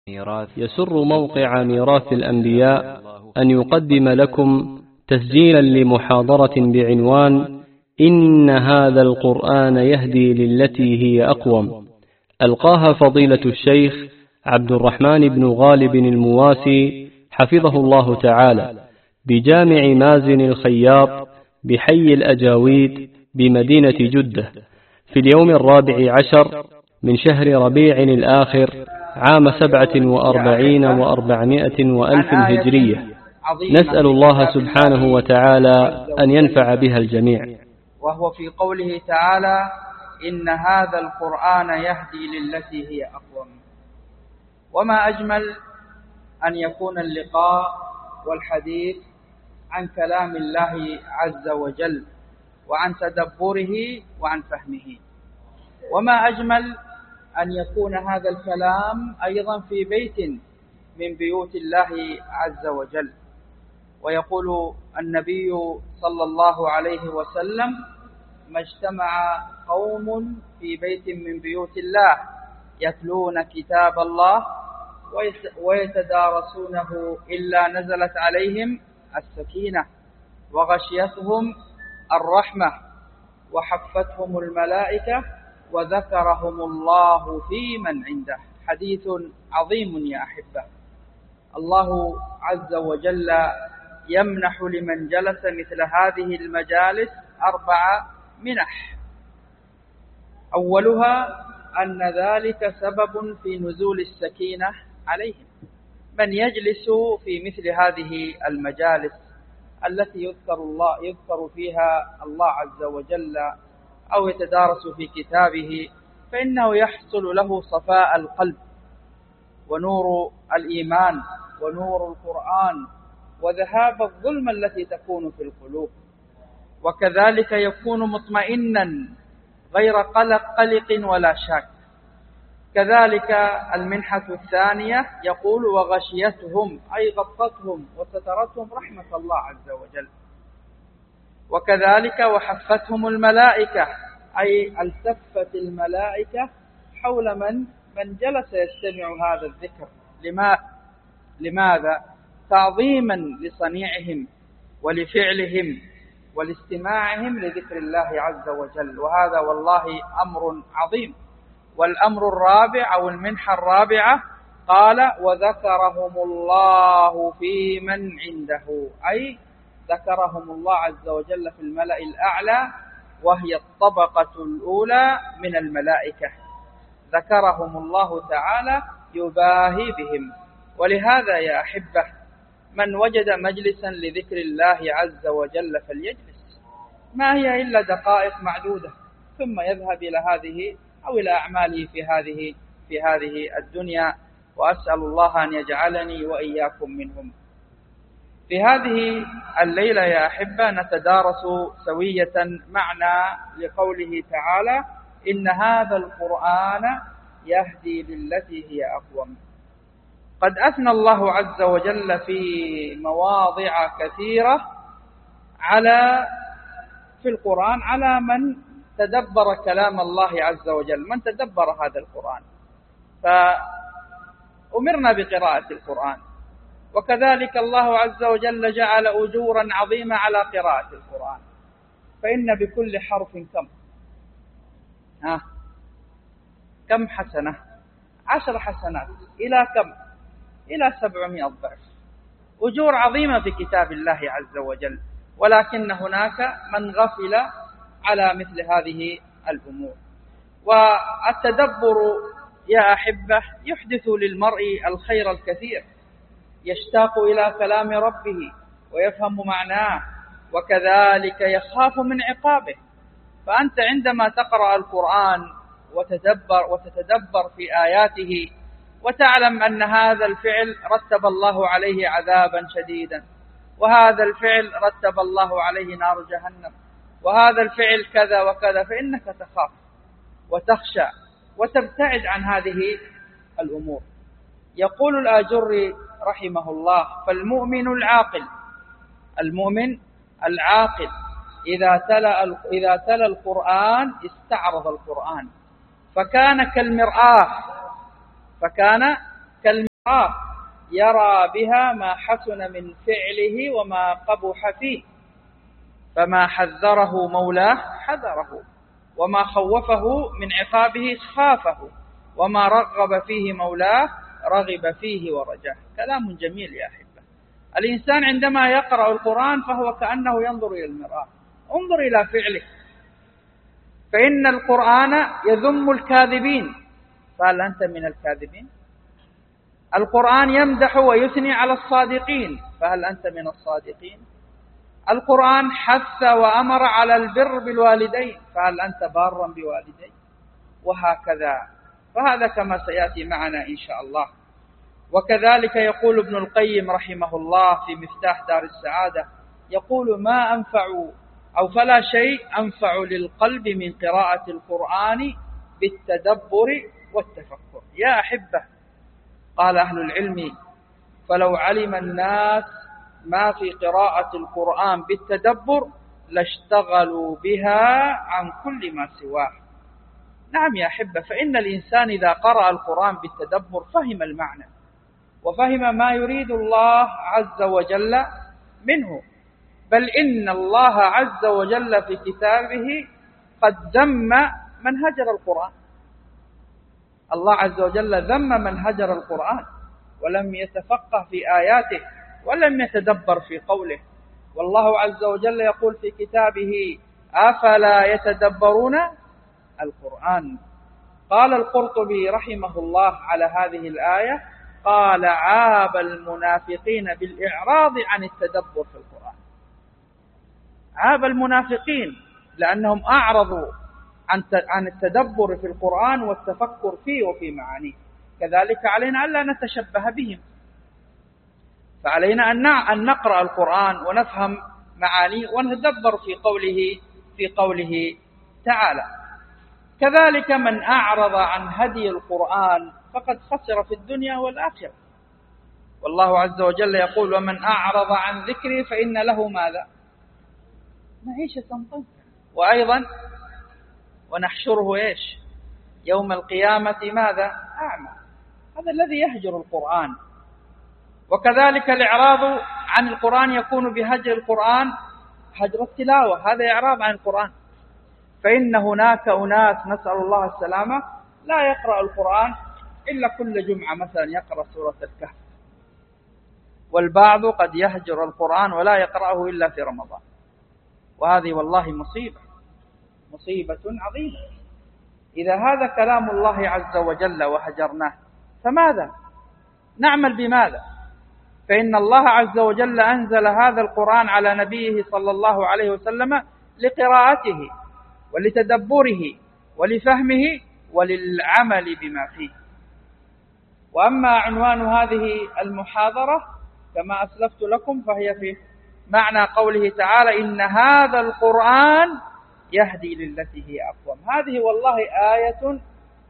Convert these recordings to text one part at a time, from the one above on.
يسر موقع ميراث الأنبياء أن يقدم لكم تسجيلا لمحاضرة بعنوان إن هذا القرآن يهدي للتي هي أقوم، ألقاها فضيلة الشيخ عبد الرحمن بن غالب المواسي حفظه الله تعالى بجامع مازن الخياط بحي الأجاويد بمدينة جدة في اليوم 14 من شهر ربيع الآخر عام 47 و400 وألف هجرية. نسأل الله سبحانه وتعالى أن ينفع بها الجميع. وهو في قوله تعالى إن هذا القرآن يهدي للتي هي أقوم. وما أجمل أن يكون اللقاء والحديث عن كلام الله عز وجل وعن تدبره وعن فهمه. وما أجمل أن يكون هذا الكلام أيضا في بيت من بيوت الله عز وجل. ويقول النبي صلى الله عليه وسلم ما اجتمع قوم في بيت من بيوت الله يتلون كتاب الله ويتدارسونه إلا نزلت عليهم السكينة وغشيتهم الرحمة وحفتهم الملائكة وذكرهم الله في من عنده. حديث عظيم يا أحبة. الله عز وجل يمنح لمن جلس مثل هذه المجالس 4 منح. أولها أن ذلك سبب في نزول السكينة عليهم. من يجلس في مثل هذه المجالس التي يذكر فيها الله عز وجل أو يتدارس في كتابه فإنه يحصل له صفاء القلب ونور الإيمان ونور القرآن وذهاب الظلم التي تكون في القلوب، وكذلك يكون مطمئنا غير قلق ولا شك. كذلك المنحة الثانية يقول وغشيتهم أي غطتهم وسترتهم رحمة الله عز وجل. وكذلك وحفتهم الملائكة أي التفت الملائكة حول من جلس يستمع هذا الذكر. لماذا؟ تعظيما لصنيعهم ولفعلهم ولاستماعهم لذكر الله عز وجل. وهذا والله أمر عظيم. والأمر الرابع أو المنحة الرابعة قال وذكرهم الله في من عنده، أي ذكرهم الله عز وجل في الملأ الأعلى وهي الطبقة الأولى من الملائكة. ذكرهم الله تعالى يباهي بهم. ولهذا يا أحبة من وجد مجلسا لذكر الله عز وجل فليجلس، ما هي إلا دقائق معدودة ثم يذهب إلى هذه أو إلى أعماله في هذه الدنيا. وأسأل الله أن يجعلني وإياكم منهم. في هذه الليلة يا أحبة نتدارس سوية معنى لقوله تعالى إن هذا القرآن يهدي للتي هي أقوم. قد أثنى الله عز وجل في مواضع كثيرة في القرآن على من تدبر كلام الله عز وجل، من تدبر هذا القرآن. فأمرنا بقراءة القرآن، وكذلك الله عز وجل جعل أجورا عظيمة على قراءة القرآن. فإن بكل حرف كم حسنة؟ 10 حسنات. إلى كم؟ إلى 700 ضعف. أجور عظيمة في كتاب الله عز وجل. ولكن هناك من غفل على مثل هذه الأمور. والتدبر يا أحبة يحدث للمرء الخير الكثير، يشتاق إلى كلام ربه ويفهم معناه، وكذلك يخاف من عقابه. فأنت عندما تقرأ القرآن وتتدبر في آياته وتعلم أن هذا الفعل رتب الله عليه عذابا شديدا، وهذا الفعل رتب الله عليه نار جهنم، وهذا الفعل كذا وكذا، فإنك تخاف وتخشى وتبتعد عن هذه الأمور. يقول الآجري رحمه الله فالمؤمن العاقل إذا تلا القرآن استعرض القرآن فكان كالمرآة يرى بها ما حسن من فعله وما قبح فيه، فما حذره مولاه حذره، وما خوفه من عقابه خافه، وما رغب فيه مولاه رغب فيه ورجاه. كلام جميل يا أحبة. الإنسان عندما يقرأ القرآن فهو كأنه ينظر إلى المرآة، انظر إلى فعله، فإن القرآن يذم الكاذبين، فهل أنت من الكاذبين؟ القرآن يمدح ويثني على الصادقين، فهل أنت من الصادقين؟ القرآن حث وأمر على البر بالوالدين، فهل أنت بارا بوالديك؟ وهكذا، فهذا كما سيأتي معنا إن شاء الله. وكذلك يقول ابن القيم رحمه الله في مفتاح دار السعادة، يقول: ما أنفع أو فلا شيء أنفع للقلب من قراءة القرآن بالتدبر والتفكر. يا أحبة، قال أهل العلم: فلو علم الناس ما في قراءة القرآن بالتدبر لاشتغلوا بها عن كل ما سواه. نعم يا أحبة، فإن الإنسان إذا قرأ القرآن بالتدبر فهم المعنى وفهم ما يريد الله عز وجل منه، بل إن الله عز وجل في كتابه قد ذم من هجر القرآن. الله عز وجل ذم من هجر القرآن ولم يتفقه في آياته ولم يتدبر في قوله. والله عز وجل يقول في كتابه: أفلا يتدبرون القرآن. قال القرطبي رحمه الله على هذه الآية، قال: عاب المنافقين بالإعراض عن التدبر في القرآن. عاب المنافقين لأنهم أعرضوا عن التدبر في القرآن والتفكر فيه وفي معانيه. كذلك علينا ألا نتشبه بهم، فعلينا أن نقرأ القرآن ونفهم معانيه ونتدبر في قوله تعالى. كذلك من أعرض عن هدي القرآن فقد خسر في الدنيا والآخرة. والله عز وجل يقول: ومن أعرض عن ذكري فإن له ماذا؟ معيشة ضنكا. وأيضا: ونحشره إيش؟ يوم القيامة ماذا؟ أعمى. هذا الذي يهجر القرآن. وكذلك الإعراض عن القرآن يكون بهجر القرآن هجر التلاوة، هذا إعراض عن القرآن. فإن هناك أناس نسأل الله السلامة لا يقرأ القرآن إلا كل جمعة، مثلا يقرأ سورة الكهف، والبعض قد يهجر القرآن ولا يقرأه إلا في رمضان، وهذه والله مصيبة عظيمة. إذا هذا كلام الله عز وجل وهجرناه فماذا؟ نعمل بماذا؟ فإن الله عز وجل أنزل هذا القرآن على نبيه صلى الله عليه وسلم لقراءته ولتدبره ولفهمه وللعمل بما فيه. وأما عنوان هذه المحاضرة كما أسلفت لكم فهي في معنى قوله تعالى: إن هذا القرآن يهدي للتي هي أقوم. هذه والله آية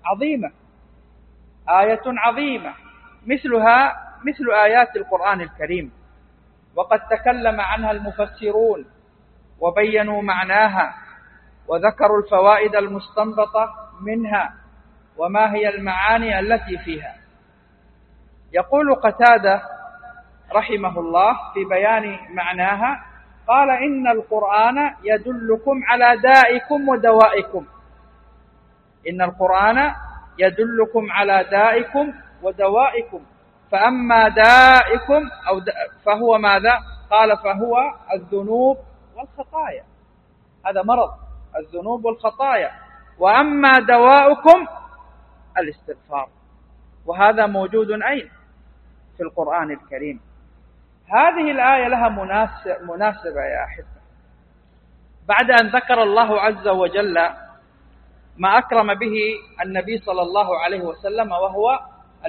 عظيمة مثلها مثل آيات القرآن الكريم، وقد تكلم عنها المفسرون وبينوا معناها وذكروا الفوائد المستنبطة منها وما هي المعاني التي فيها. يقول قتادة رحمه الله في بيان معناها، قال: إن القرآن يدلكم على دائكم ودوائكم. إن القرآن يدلكم على دائكم ودوائكم، فأما دائكم فهو ماذا؟ قال: فهو الذنوب والخطايا، هذا مرض الذنوب والخطايا. وأما دواؤكم الاستغفار، وهذا موجود أين؟ في القرآن الكريم. هذه الآية لها مناسبة يا أحبة. بعد أن ذكر الله عز وجل ما أكرم به النبي صلى الله عليه وسلم وهو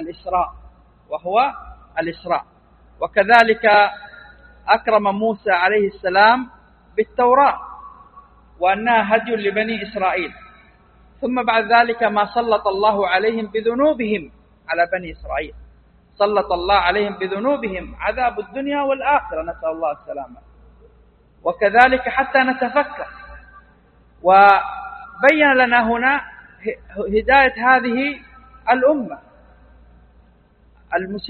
الإسراء، وكذلك أكرم موسى عليه السلام بالتوراة وأنها هدي لبني إسرائيل، ثم بعد ذلك ما سلط الله عليهم بذنوبهم على بني إسرائيل، سلط الله عليهم بذنوبهم عذاب الدنيا والآخرة، نسأل الله السلامة. وكذلك حتى نتفكر، وبين لنا هنا هداية هذه الأمة المسلمة